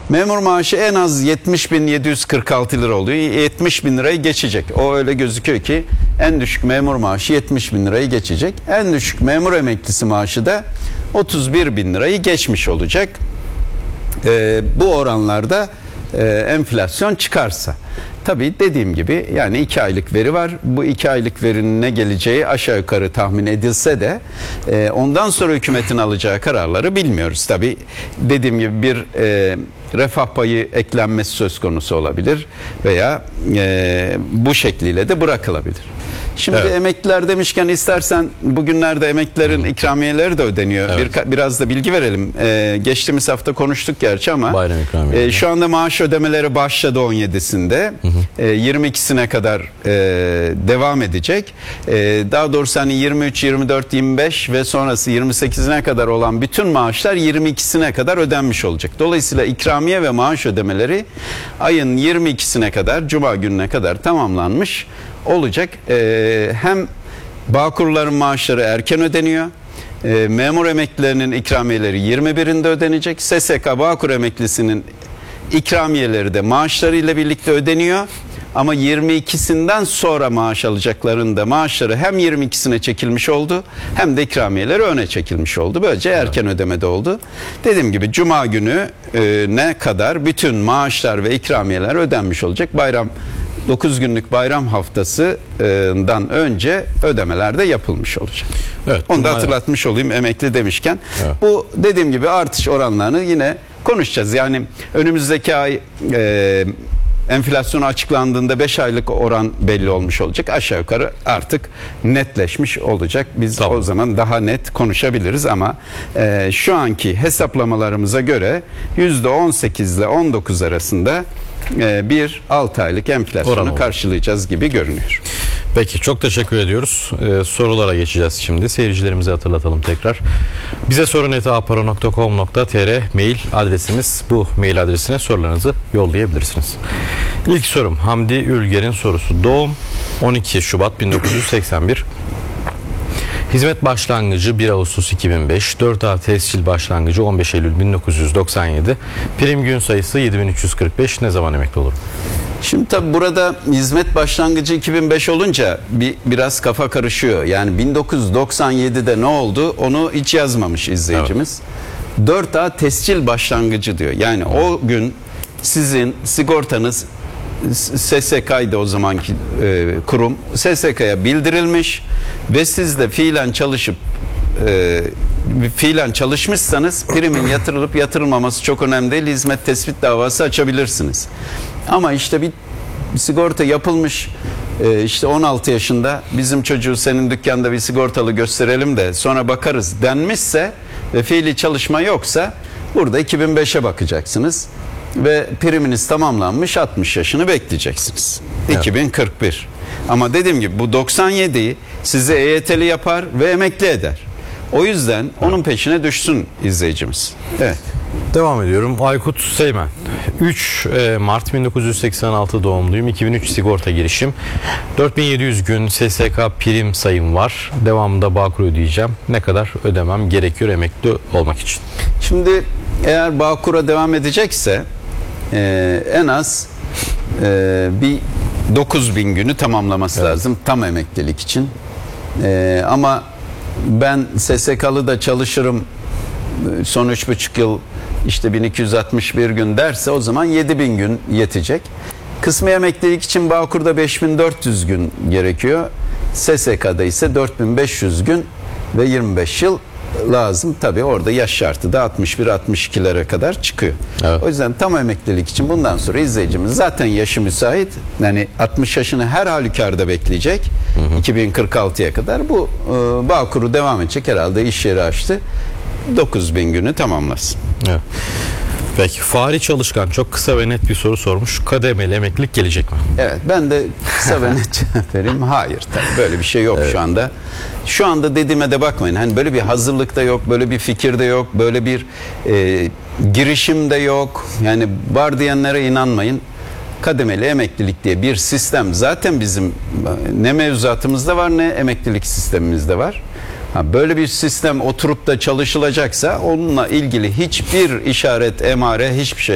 Memur maaşı en az 70.746 lira oluyor. 70.000 lirayı geçecek. O öyle gözüküyor ki en düşük memur maaşı 70.000 lirayı geçecek. En düşük memur emeklisi maaşı da 31.000 lirayı geçmiş olacak. Bu oranlarda enflasyon çıkarsa. Tabii dediğim gibi yani 2 aylık veri var. Bu 2 aylık verinin ne geleceği aşağı yukarı tahmin edilse de ondan sonra hükümetin alacağı kararları bilmiyoruz. Tabii dediğim gibi bir refah payı eklenmesi söz konusu olabilir veya bu şekliyle de bırakılabilir. Şimdi evet. Emekliler demişken istersen bugünlerde emeklilerin ikramiyeleri de ödeniyor. Evet. Biraz da bilgi verelim. Geçtiğimiz hafta konuştuk gerçi ama şu anda maaş ödemeleri başladı 17'sinde. 22'sine kadar devam edecek. Daha doğrusu hani 23, 24, 25 ve sonrası 28'ine kadar olan bütün maaşlar 22'sine kadar ödenmiş olacak. Dolayısıyla ikramiye ve maaş ödemeleri ayın 22'sine kadar, Cuma gününe kadar tamamlanmış olacak. Hem Bağkurların maaşları erken ödeniyor. Memur emeklilerinin ikramiyeleri 21'inde ödenecek. SSK Bağkur emeklisinin ikramiyeleri de maaşlarıyla birlikte ödeniyor. Ama 22'sinden sonra maaş alacakların da maaşları hem 22'sine çekilmiş oldu hem de ikramiyeleri öne çekilmiş oldu. Böylece erken ödemede oldu. Dediğim gibi Cuma günü ne kadar bütün maaşlar ve ikramiyeler ödenmiş olacak. 9 günlük bayram haftasından önce ödemeler de yapılmış olacak. Evet, onu da hatırlatmış olayım emekli demişken. Evet. Bu dediğim gibi artış oranlarını yine konuşacağız. Yani önümüzdeki ay enflasyonu açıklandığında 5 aylık oran belli olmuş olacak. Aşağı yukarı artık netleşmiş olacak. Biz o zaman daha net konuşabiliriz ama şu anki hesaplamalarımıza göre %18 ile 19 arasında bir 6 aylık enflasyonu karşılayacağız gibi görünüyor. Peki çok teşekkür ediyoruz. Sorulara geçeceğiz şimdi. Seyircilerimize hatırlatalım tekrar. Bize sorun@aparo.com.tr mail adresimiz. Bu mail adresine sorularınızı yollayabilirsiniz. İlk sorum Hamdi Ülger'in sorusu. Doğum 12 Şubat 1981. Hizmet başlangıcı 1 Ağustos 2005, 4A tescil başlangıcı 15 Eylül 1997, prim gün sayısı 7345, ne zaman emekli olurum? Şimdi tabi burada hizmet başlangıcı 2005 olunca biraz kafa karışıyor. Yani 1997'de ne oldu onu hiç yazmamış izleyicimiz. Evet. 4A tescil başlangıcı diyor. Yani o gün sizin sigortanız SSK'ydı o zamanki kurum. SSK'ya bildirilmiş ve siz de fiilen çalışmışsanız primin yatırılıp yatırılmaması çok önemli değil. Hizmet tespit davası açabilirsiniz. Ama işte bir sigorta yapılmış işte 16 yaşında bizim çocuğu senin dükkanda bir sigortalı gösterelim de sonra bakarız denmişse ve fiili çalışma yoksa burada 2005'e bakacaksınız. Ve priminiz tamamlanmış 60 yaşını bekleyeceksiniz. Evet. 2041. Ama dediğim gibi bu 97'yi size EYT'li yapar ve emekli eder. O yüzden onun peşine düşsün izleyicimiz. Evet. Devam ediyorum. Aykut Seymen. 3 Mart 1986 doğumluyum. 2003 sigorta girişim. 4700 gün SSK prim sayım var. Devamında Bağkur ödeyeceğim. Ne kadar ödemem gerekiyor emekli olmak için? Şimdi eğer Bağkur'a devam edecekse en az bir 9000 günü tamamlaması lazım tam emeklilik için. Ama ben SSK'lı da çalışırım son 3,5 yıl işte 1261 gün derse o zaman 7000 gün yetecek. Kısmi emeklilik için Bağkur'da 5400 gün gerekiyor. SSK'da ise 4500 gün ve 25 yıl lazım. Tabii orada yaş şartı da 61-62'lere kadar çıkıyor. Evet. O yüzden tam emeklilik için bundan sonra izleyicimiz zaten yaşı müsait. Yani 60 yaşını her halükarda bekleyecek. 2046'ya kadar bu Bağkur'u devam edecek. Herhalde iş yeri açtı. 9000 günü tamamlasın. Evet. Peki Fahri Çalışkan çok kısa ve net bir soru sormuş. Kademeli emeklilik gelecek mi? Evet, ben de kısa ve net cevap vereyim. Hayır, tabii böyle bir şey yok şu anda. Şu anda dediğime de bakmayın. Hani böyle bir hazırlık da yok, böyle bir fikir de yok, böyle bir girişim de yok. Yani var diyenlere inanmayın. Kademeli emeklilik diye bir sistem zaten bizim ne mevzuatımızda var ne emeklilik sistemimizde var. Böyle bir sistem oturup da çalışılacaksa onunla ilgili hiçbir işaret, emare, hiçbir şey